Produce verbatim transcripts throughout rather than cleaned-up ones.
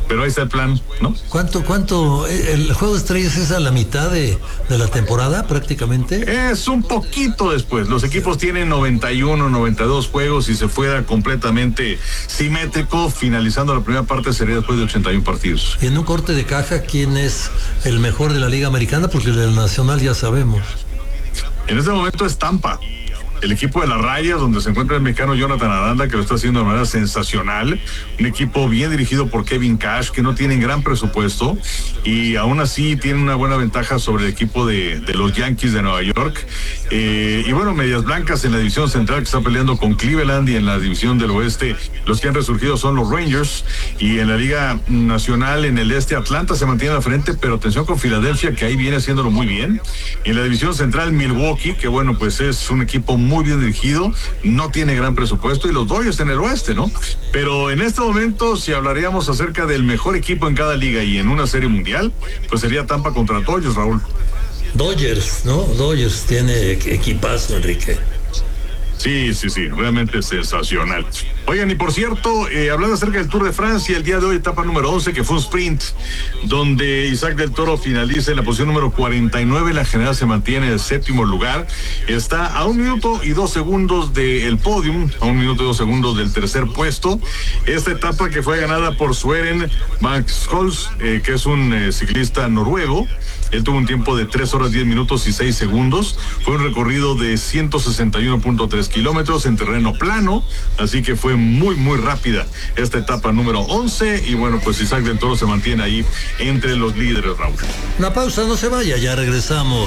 pero ahí está el plan, ¿no? ¿Cuánto, cuánto? ¿El juego de estrellas es a la mitad de, de la temporada prácticamente? Es un poquito después. Los equipos tienen noventa y uno, noventa y dos juegos y se fuera completamente simétrico, finalizando la primera parte sería después de ochenta y uno partidos. Y en un corte de caja, ¿quién es el mejor de la Liga Americana? Porque el del Nacional ya sabemos. En este momento es Tampa. El equipo de las Rayas, donde se encuentra el mexicano Jonathan Aranda, que lo está haciendo de manera sensacional. Un equipo bien dirigido por Kevin Cash, que no tienen gran presupuesto y aún así tienen una buena ventaja sobre el equipo de, de los Yankees de Nueva York. Eh, y bueno, Medias Blancas en la división central, que está peleando con Cleveland, y en la división del oeste los que han resurgido son los Rangers. Y en la Liga Nacional, en el este, Atlanta se mantiene al frente, pero atención con Filadelfia, que ahí viene haciéndolo muy bien. En la división central, Milwaukee, que bueno, pues es un equipo muy muy bien dirigido, no tiene gran presupuesto, y los Dodgers en el oeste, ¿no? Pero en este momento, si hablaríamos acerca del mejor equipo en cada liga y en una serie mundial, pues sería Tampa contra Dodgers, Raúl. Dodgers, ¿no? Dodgers tiene equipazo, Enrique. Sí, sí, sí, realmente sensacional. Oigan, y por cierto, eh, hablando acerca del Tour de Francia, el día de hoy, etapa número once, que fue un sprint, donde Isaac del Toro finaliza en la posición número cuarenta y nueve, la general se mantiene en el séptimo lugar, está a un minuto y dos segundos del podium, a un minuto y dos segundos del tercer puesto. Esta etapa que fue ganada por Søren Max Holz, eh, que es un eh, ciclista noruego. Él tuvo un tiempo de tres horas diez minutos y seis segundos. Fue un recorrido de ciento sesenta y uno punto tres kilómetros en terreno plano, así que fue muy muy rápida esta etapa número once, y bueno, pues Isaac del Toro se mantiene ahí entre los líderes, Raúl. Una pausa, no se vaya, ya regresamos.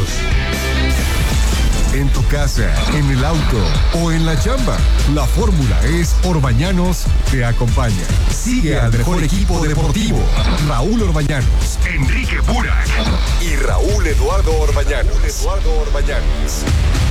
En tu casa, en el auto o en la chamba, la fórmula es Orbañanos te acompaña. Sigue al mejor equipo deportivo, Raúl Orbañanos, Enrique Burak y Raúl Eduardo Orbañanos. Eduardo Orbañanos.